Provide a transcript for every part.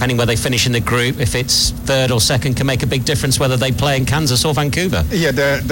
depending where they finish in the group, if it's third or second, can make a big difference whether they play in Kansas or Vancouver. Yeah,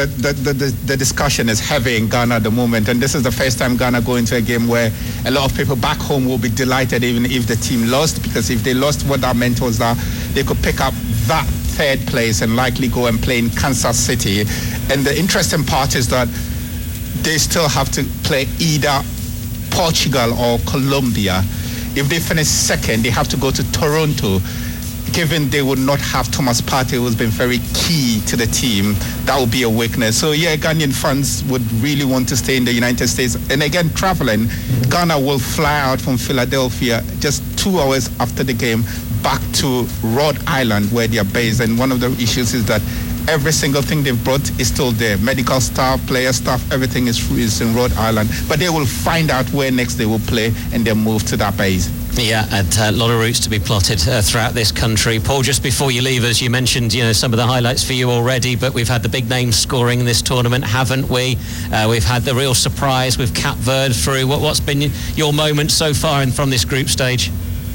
the discussion is heavy in Ghana at the moment, and this is the first time Ghana go into a game where a lot of people back home will be delighted even if the team lost, because if they lost, what that meant was that they could pick up that third place and likely go and play in Kansas City. And the interesting part is that they still have to play either Portugal or Colombia. If they finish second, they have to go to Toronto. Given they would not have Thomas Partey, who's been very key to the team, that would be a weakness. So yeah, Ghanaian fans would really want to stay in the United States. And again, traveling, Ghana will fly out from Philadelphia just 2 hours after the game back to Rhode Island, where they are based. And one of the issues is that every single thing they've brought is still there. Medical staff, player staff, everything is in Rhode Island. But they will find out where next they will play and then move to that base. Yeah, and a lot of routes to be plotted throughout this country. Paul, just before you leave us, you mentioned some of the highlights for you already, but we've had the big names scoring in this tournament, haven't we? We've had the real surprise with Cape Verde through. What's been your moment so far from this group stage?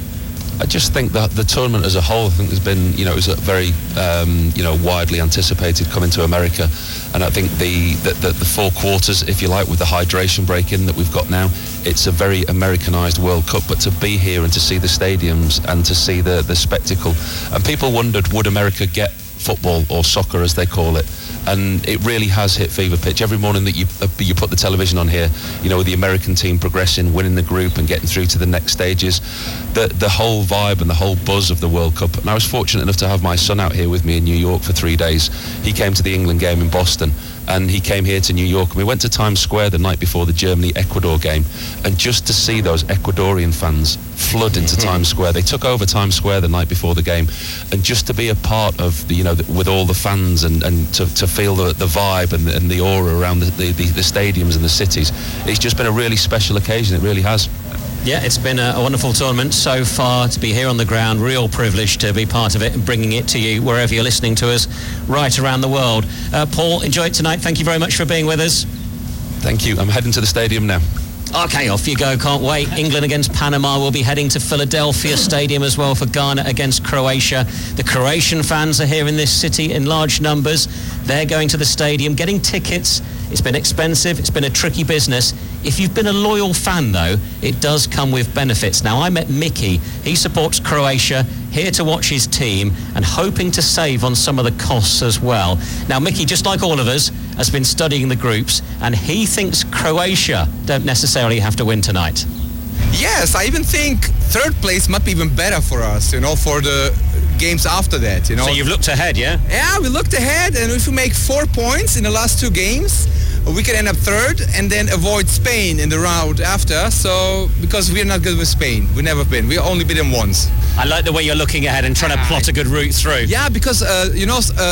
I just think that the tournament as a whole, I think there's been, it was a very, widely anticipated coming to America. And I think the 4 quarters, if you like, with the hydration break in that we've got now, it's a very Americanized World Cup. But to be here and to see the stadiums and to see the spectacle, and people wondered, would America get football or soccer as they call it? And it really has hit fever pitch. Every morning that you put the television on here, with the American team progressing, winning the group and getting through to the next stages, the whole vibe and the whole buzz of the World Cup. And I was fortunate enough to have my son out here with me in New York for 3 days. He came to the England game in Boston, and he came here to New York, and we went to Times Square the night before the Germany-Ecuador game, and just to see those Ecuadorian fans flood into Times Square. They took over Times Square the night before the game, and just to be a part of with all the fans and to feel the vibe and the aura around the stadiums and the cities, it's just been a really special occasion. It really has. Yeah, it's been a wonderful tournament so far. To be here on the ground, real privilege to be part of it and bringing it to you wherever you're listening to us right around the world. Paul, enjoy it tonight. Thank you very much for being with us. Thank you. I'm heading to the stadium now. Okay, off you go. Can't wait. England against Panama. We'll be heading to Philadelphia Stadium as well for Ghana against Croatia. The Croatian fans are here in this city in large numbers. They're going to the stadium, getting tickets. It's been expensive. It's been a tricky business. If you've been a loyal fan, though, it does come with benefits. Now, I met Mickey. He supports Croatia, here to watch his team and hoping to save on some of the costs as well. Now, Mickey, just like all of us, has been studying the groups, and he thinks Croatia don't necessarily have to win tonight. Yes, I even think third place might be even better for us, for the games after that, So you've looked ahead, yeah? Yeah, we looked ahead, and if we make 4 points in the last 2 games, we can end up third and then avoid Spain in the round after. So, because we're not good with Spain. We've never been. We've only beat them once. I like the way you're looking ahead and trying to plot a good route through. Yeah, because, in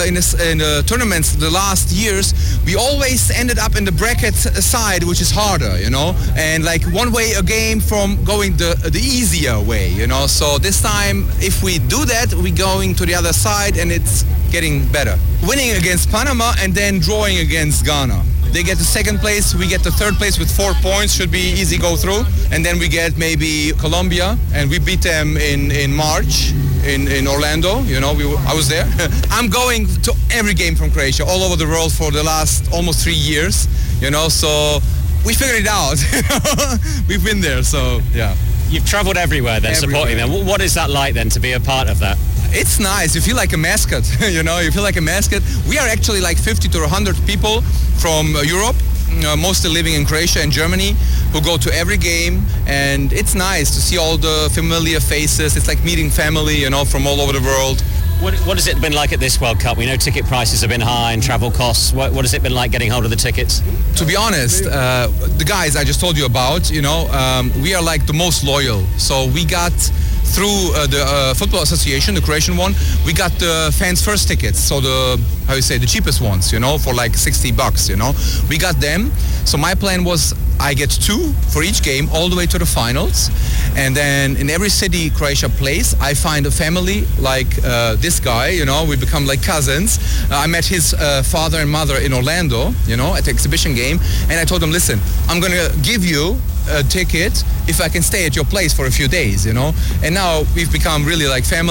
the tournaments the last years, we always ended up in the bracket side, which is harder, and like one way a game from going the easier way, So this time, if we do that, we're going to the other side and it's getting better. Winning against Panama and then drawing against Ghana. They get the second place, we get the third place with 4 points, should be easy go through. And then we get maybe Colombia, and we beat them in March in Orlando, I was there. I'm going to every game from Croatia, all over the world for the last almost 3 years, so we figured it out. We've been there, so yeah. You've traveled everywhere then, supporting them. What is that like then, to be a part of that? It's nice. You feel like a mascot, you feel like a mascot. We are actually like 50 to 100 people from Europe, mostly living in Croatia and Germany, who go to every game, and it's nice to see all the familiar faces. It's like meeting family, from all over the world. What has it been like at this World Cup? We know ticket prices have been high and travel costs. What has it been like getting hold of the tickets? To be honest, the guys I just told you about, we are like the most loyal. So we got through the Football Association, the Croatian one, we got the fans first tickets. So the cheapest ones, for like $60, We got them. So my plan was I get 2 for each game all the way to the finals. And then in every city Croatia plays, I find a family like this guy, we become like cousins. I met his father and mother in Orlando, at the exhibition game. And I told them, listen, I'm going to give you a ticket if I can stay at your place for a few days, And now we've become really like family.